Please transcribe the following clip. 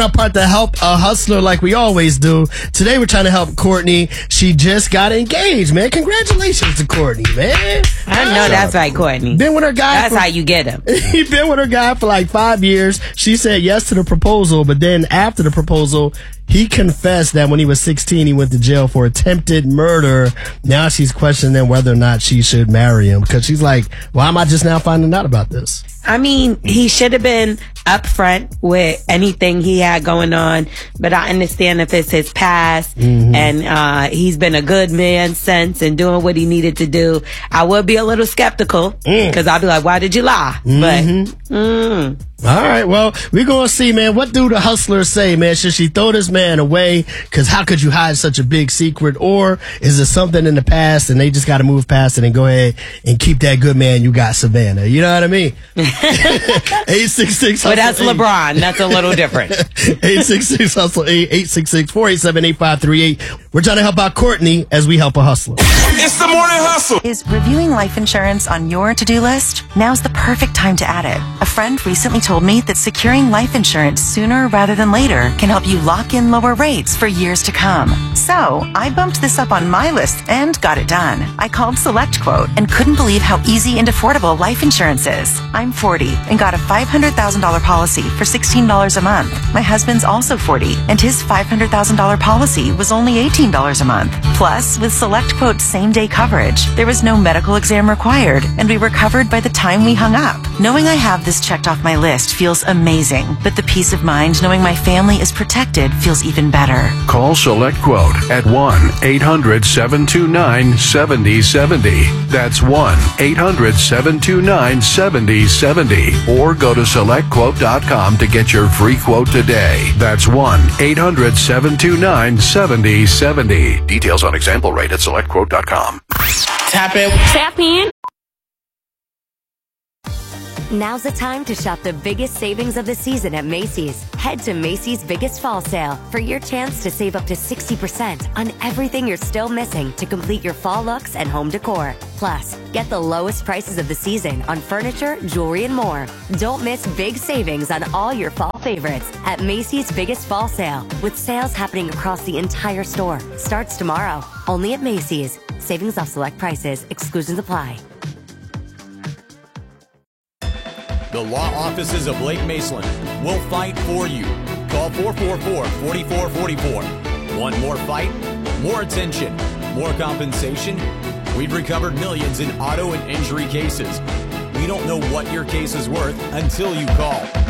Part to help a hustler like we always do. Today we're trying to help Courtney. She just got engaged, man. Congratulations to Courtney, man. I know that's right, Courtney. Been with her guy. That's how you get him. He been with her guy for like 5 years. She said yes to the proposal, but then after the proposal, he confessed that when he was 16, he went to jail for attempted murder. Now she's questioning whether or not she should marry him because she's like, why am I just now finding out about this? I mean, he should have been upfront with anything he had going on, but I understand if it's his past and he's been a good man since and doing what he needed to do. I would be a little skeptical because I'd be like, why did you lie? But all right, well, we're going to see, man. What do the hustlers say, man? Should she throw this man away? Because how could you hide such a big secret? Or is it something in the past and they just got to move past it and go ahead and keep that good man you got, Savannah? You know what I mean? 866 But that's LeBron. That's a little different. 866 Hustle 866-487-8538. We're trying to help out Courtney as we help a hustler. It's the Morning Hustle. Is reviewing life insurance on your to-do list? Now's the perfect time to add it. A friend recently told me that securing life insurance sooner rather than later can help you lock in lower rates for years to come. So I bumped this up on my list and got it done. I called SelectQuote and couldn't believe how easy and affordable life insurance is. I'm 40 and got a $500,000 policy for $16 a month. My husband's also 40 and his $500,000 policy was only $18 a month. Plus, with SelectQuote's same-day coverage, there was no medical exam required and we were covered by the time we hung up. Knowing I have this checked off my list feels amazing, but the peace of mind knowing my family is protected feels even better. Call SelectQuote at 1-800-729-7070. That's 1-800-729-7070. Or go to SelectQuote.com to get your free quote today. That's 1-800-729-7070. Details on example rate at SelectQuote.com. Tap in. Tap in. Now's the time to shop the biggest savings of the season at Macy's. Head to Macy's Biggest Fall Sale for your chance to save up to 60% on everything you're still missing to complete your fall looks and home decor. Plus, get the lowest prices of the season on furniture, jewelry, and more. Don't miss big savings on all your fall favorites at Macy's Biggest Fall Sale, with sales happening across the entire store. Starts tomorrow, only at Macy's. Savings off select prices. Exclusions apply. The law offices of Blake Maceland will fight for you. Call 444-4444. Want more fight? More attention? More compensation? We've recovered millions in auto and injury cases. We don't know what your case is worth until you call.